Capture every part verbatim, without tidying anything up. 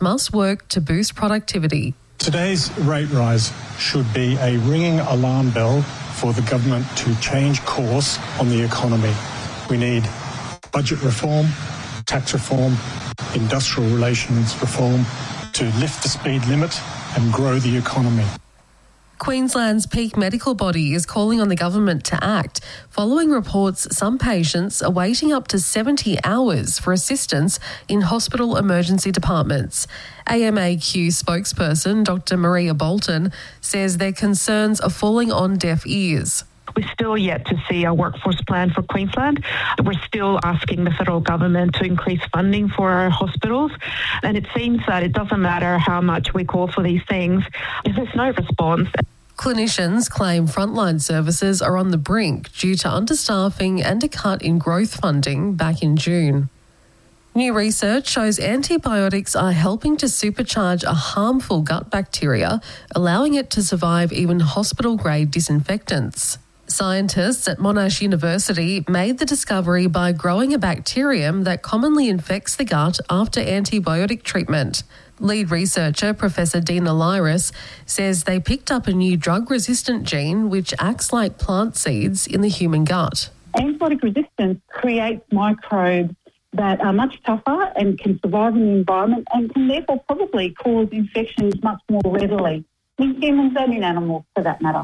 must work to boost productivity. Today's rate rise should be a ringing alarm bell for the government to change course on the economy. We need budget reform, tax reform, industrial relations reform to lift the speed limit and grow the economy. Queensland's peak medical body is calling on the government to act following reports some patients are waiting up to seventy hours for assistance in hospital emergency departments. A M A Q spokesperson Doctor Maria Bolton says their concerns are falling on deaf ears. We're still yet to see a workforce plan for Queensland. We're still asking the federal government to increase funding for our hospitals. And it seems that it doesn't matter how much we call for these things, if there's no response. Clinicians claim frontline services are on the brink due to understaffing and a cut in growth funding back in June. New research shows antibiotics are helping to supercharge a harmful gut bacteria, allowing it to survive even hospital-grade disinfectants. Scientists at Monash University made the discovery by growing a bacterium that commonly infects the gut after antibiotic treatment. Lead researcher Professor Dina Lyris says they picked up a new drug-resistant gene which acts like plant seeds in the human gut. Antibiotic resistance creates microbes that are much tougher and can survive in the environment and can therefore probably cause infections much more readily in humans and in animals for that matter.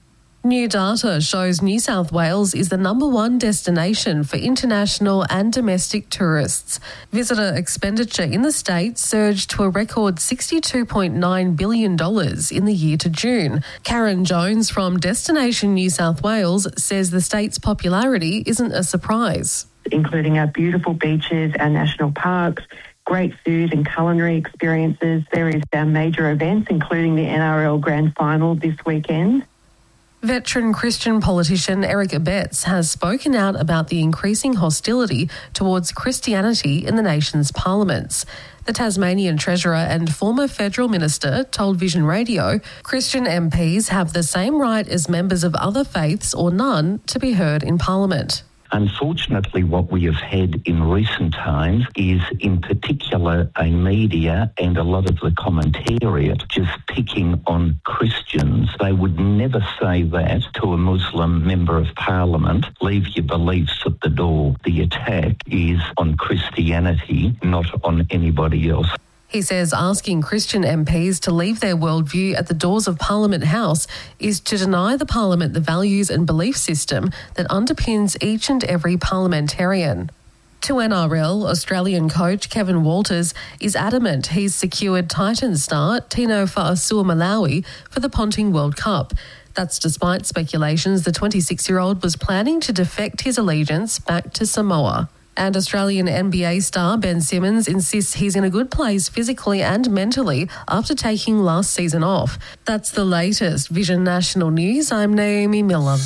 New data shows New South Wales is the number one destination for international and domestic tourists. Visitor expenditure in the state surged to a record sixty-two point nine billion dollars in the year to June. Karen Jones from Destination New South Wales says the state's popularity isn't a surprise. Including our beautiful beaches, our national parks, great food and culinary experiences. There is our major events, including the N R L Grand Final this weekend. Veteran Christian politician Eric Abetz has spoken out about the increasing hostility towards Christianity in the nation's parliaments. The Tasmanian Treasurer and former federal minister told Vision Radio Christian M Ps have the same right as members of other faiths or none to be heard in Parliament. Unfortunately, what we have had in recent times is, in particular, a media and a lot of the commentariat just picking on Christians. They would never say that to a Muslim member of Parliament. Leave your beliefs at the door. The attack is on Christianity, not on anybody else. He says asking Christian M Ps to leave their worldview at the doors of Parliament House is to deny the Parliament the values and belief system that underpins each and every parliamentarian. To N R L, Australian coach Kevin Walters is adamant he's secured Titans star Tino Fa'asuamaleaui for the Ponting World Cup. That's despite speculations the twenty-six-year-old was planning to defect his allegiance back to Samoa. And Australian N B A star Ben Simmons insists he's in a good place physically and mentally after taking last season off. That's the latest Vision National News. I'm Naomi Miller.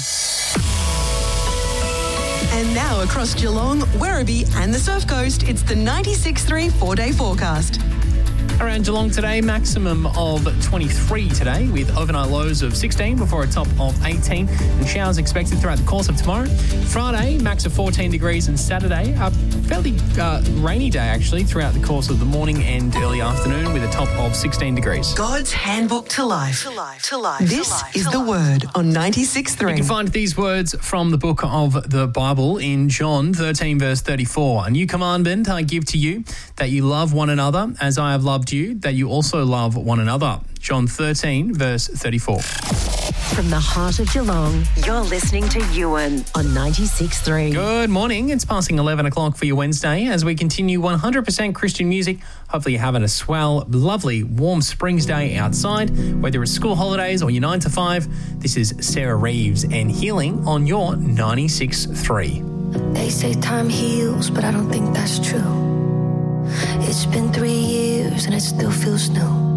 And now across Geelong, Werribee and the Surf Coast, it's the ninety-six point three four-day forecast. Around Geelong today, maximum of twenty-three today with overnight lows of sixteen before a top of eighteen and showers expected throughout the course of tomorrow. Friday, max of fourteen degrees and Saturday, a fairly uh, rainy day actually throughout the course of the morning and early afternoon with a top of sixteen degrees. God's handbook to life. To life. To life. This to life. is to the life. Word on ninety-six point three. You can find these words from the book of the Bible in John thirteen verse thirty-four. A new commandment I give to you, that you love one another as I have loved you, that you also love one another. John thirteen, verse thirty-four. From the heart of Geelong, you're listening to Ewan on ninety-six point three. Good morning. It's passing eleven o'clock for your Wednesday as we continue one hundred percent Christian music. Hopefully you're having a swell, lovely, warm Springs day outside. Whether it's school holidays or your nine to five, this is Sarah Reeves and Healing on your ninety-six point three. They say time heals, but I don't think that's true. It's been three years and it still feels new.